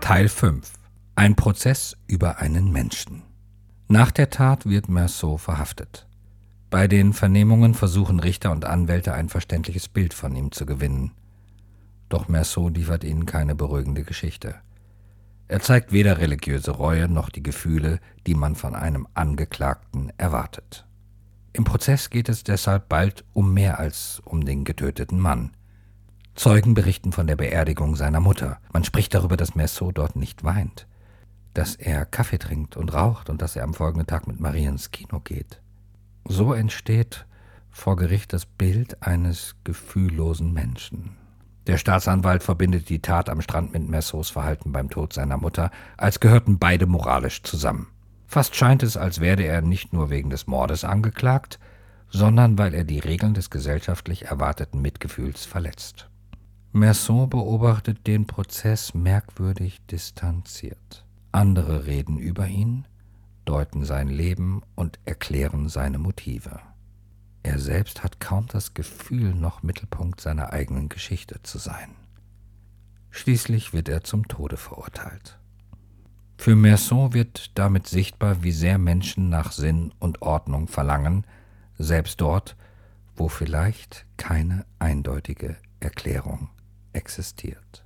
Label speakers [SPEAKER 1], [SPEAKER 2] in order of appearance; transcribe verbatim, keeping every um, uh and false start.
[SPEAKER 1] Teil fünf. Ein Prozess über einen Menschen. Nach der Tat wird Meursault verhaftet. Bei den Vernehmungen versuchen Richter und Anwälte ein verständliches Bild von ihm zu gewinnen. Doch Meursault liefert ihnen keine beruhigende Geschichte. Er zeigt weder religiöse Reue noch die Gefühle, die man von einem Angeklagten erwartet. Im Prozess geht es deshalb bald um mehr als um den getöteten Mann. Zeugen berichten von der Beerdigung seiner Mutter. Man spricht darüber, dass Meursault dort nicht weint, dass er Kaffee trinkt und raucht und dass er am folgenden Tag mit Marie ins Kino geht. So entsteht vor Gericht das Bild eines gefühllosen Menschen. Der Staatsanwalt verbindet die Tat am Strand mit Meursauts Verhalten beim Tod seiner Mutter, als gehörten beide moralisch zusammen. Fast scheint es, als werde er nicht nur wegen des Mordes angeklagt, sondern weil er die Regeln des gesellschaftlich erwarteten Mitgefühls verletzt. Meursault beobachtet den Prozess merkwürdig distanziert. Andere reden über ihn, deuten sein Leben und erklären seine Motive. Er selbst hat kaum das Gefühl, noch Mittelpunkt seiner eigenen Geschichte zu sein. Schließlich wird er zum Tode verurteilt. Für Meursault wird damit sichtbar, wie sehr Menschen nach Sinn und Ordnung verlangen, selbst dort, wo vielleicht keine eindeutige Erklärung existiert.